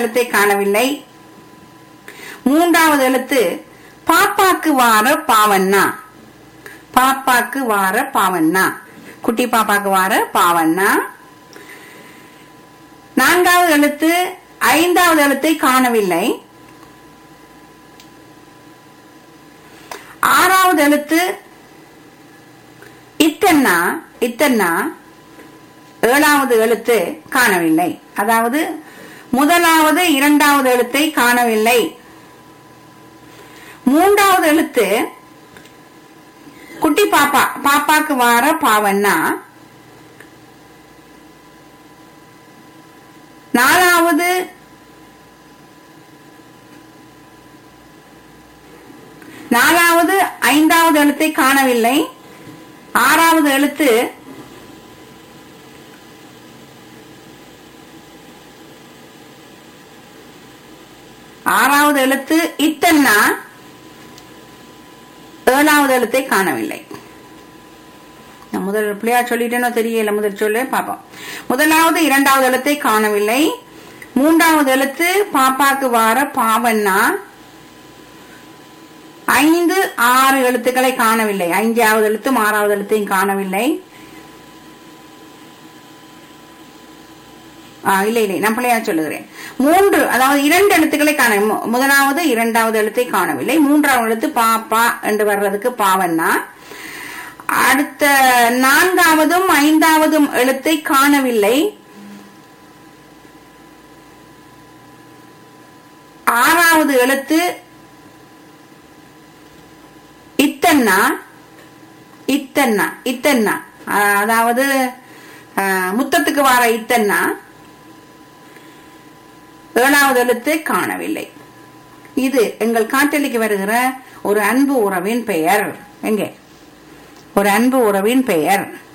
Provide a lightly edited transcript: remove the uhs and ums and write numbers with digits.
எழுத்தை காணவில்லை. மூன்றாவது எழுத்து பாப்பாக்கு வார பாவண்ணா. பாப்பாக்கு வார பாவண்ணா, குட்டி பாப்பாக்கு வார பாவண்ணா. நான்காவது எழுத்து ஐந்தாவது எழுத்தை காணவில்லை. ஆறாவது எழுத்து இத்தன்னா. இத்தன்னா ஏழாவது எழுத்து காணவில்லை. அதாவது முதலாவது இரண்டாவது எழுத்தை காணவில்லை. மூன்றாவது எழுத்து குட்டி பாப்பா, பாப்பாக்கு வார பாவண்ணா. நாலாவது ஐந்தாவது எழுத்தை காணவில்லை. ஆறாவது எழுத்து இத்தன்னா. ஏழாவது எழுத்தை காணவில்லை. நான் முதல் பிள்ளையா சொல்லிட்டேனோ தெரியல, முதல் சொல்ல பாப்போம். முதலாவது இரண்டாவது எழுத்தை காணவில்லை. மூன்றாவது எழுத்து பாப்பாக்கு வார பாவண்ணா. 5, 6 எழுத்துக்களை காணவில்லை. 5வது எழுத்தும் 6வது எழுத்தையும் காணவில்லை. இல்லை நான் பிள்ளையா சொல்லுகிறேன். 3, அதாவது 2 எழுத்துக்களை காண, முதலாவது இரண்டாவது எழுத்தை காணவில்லை. மூன்றாவது எழுத்து பாப்பா என்று வர்றதுக்கு பாவண்ணா. அடுத்த 4வதும் 5வதும் எழுத்தை காணவில்லை. 6வது எழுத்து இத்தன்னா. இத்தன்னா இத்தன்னா அதாவது முத்தத்துக்கு வார இத்தன்னா. 7வது எழுத்து காணவில்லை. இது எங்கள் காட்டலிக்கு வருகிற ஒரு அன்பு உறவின் பெயர். எங்கே ஒரு அன்பு உறவின் பெயர்.